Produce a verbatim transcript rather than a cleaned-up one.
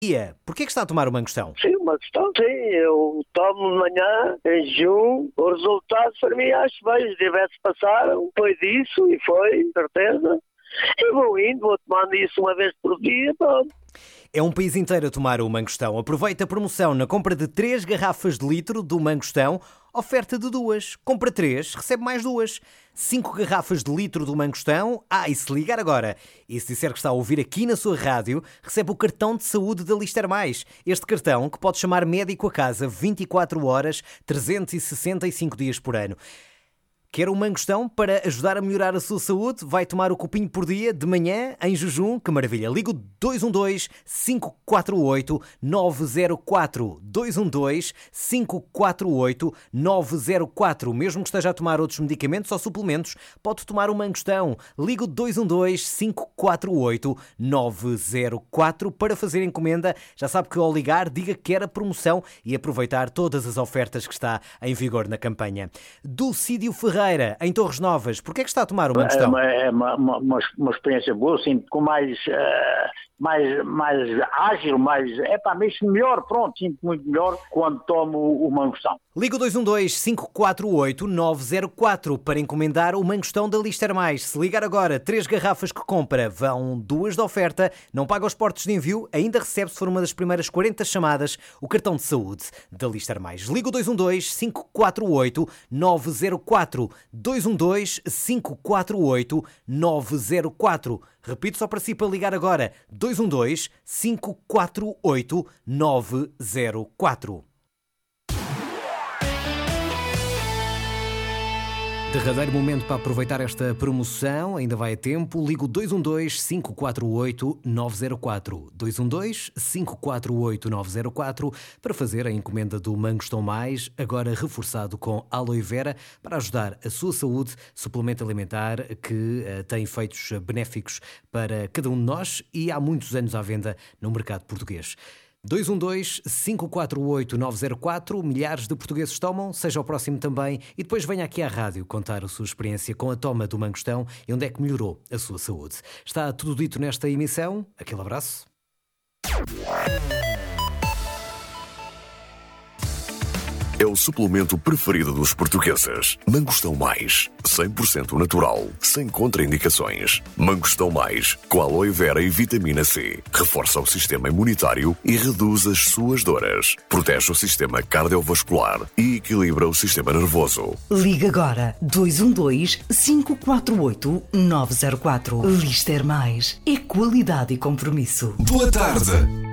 dia. Porquê é que está a tomar o Mangostão? Sim, uma questão, sim. Eu tomo de manhã, em jejum. O resultado para mim acho bem. Os diabetes passaram, foi disso e foi, certeza. E vou indo, vou tomando isso uma vez por dia, pronto. É um país inteiro a tomar o Mangostão. Aproveita a promoção na compra de três garrafas de litro do Mangostão. Oferta de duas. Compra três, recebe mais duas. Cinco garrafas de litro do Mangostão. Ah, e se ligar agora e se disser que está a ouvir aqui na sua rádio, recebe o cartão de saúde da Lister Mais. Este cartão que pode chamar médico a casa vinte e quatro horas, trezentos e sessenta e cinco dias por ano. Quer um Mangostão para ajudar a melhorar a sua saúde? Vai tomar o copinho por dia, de manhã, em jejum? Que maravilha! Liga o dois um dois, cinco quatro oito, nove zero quatro. dois um dois, cinco quatro oito, nove zero quatro. Mesmo que esteja a tomar outros medicamentos ou suplementos, pode tomar o Mangostão. Liga o dois um dois, cinco quatro oito, nove zero quatro para fazer encomenda. Já sabe que ao ligar, diga que quer a promoção e aproveitar todas as ofertas que está em vigor na campanha. Dulcídio Ferreira, em Torres Novas, porquê é que está a tomar o Mangostão? É uma, é uma, uma, uma, uma experiência boa, sinto com mais, uh, mais, mais ágil, mais, é pá, me sinto melhor, pronto, sinto muito melhor quando tomo o, o Mangostão. Liga o dois um dois, cinco quatro oito, nove zero quatro para encomendar o Mangostão da Lister Mais. Se ligar agora, três garrafas que compra, vão duas de oferta, não paga os portos de envio, ainda recebe, se for uma das primeiras quarenta chamadas, o cartão de saúde da Lister Mais. Liga o dois um dois, cinco quatro oito, nove zero quatro. dois um dois, cinco quatro oito, nove zero quatro. Repito só para si para ligar agora. dois um dois, cinco quatro oito, nove zero quatro. Derradeiro momento para aproveitar esta promoção, ainda vai a tempo. Liga o dois um dois, cinco quatro oito, nove zero quatro. dois um dois, cinco quatro oito, nove zero quatro para fazer a encomenda do Mangostão Mais, agora reforçado com aloe vera para ajudar a sua saúde, suplemento alimentar que uh, tem efeitos benéficos para cada um de nós e há muitos anos à venda no mercado português. dois um dois, cinco quatro oito, nove zero quatro. Milhares de portugueses tomam, seja o próximo também. E depois venha aqui à rádio contar a sua experiência com a toma do Mangostão e onde é que melhorou a sua saúde. Está tudo dito nesta emissão. Aquele abraço. É o suplemento preferido dos portugueses. Mangostão Mais. cem por cento natural, sem contraindicações. Mangostão Mais, com aloe vera e vitamina C. Reforça o sistema imunitário e reduz as suas dores. Protege o sistema cardiovascular e equilibra o sistema nervoso. Liga agora dois um dois, cinco quatro oito, nove zero quatro. Lister Mais. É qualidade e compromisso. Boa tarde.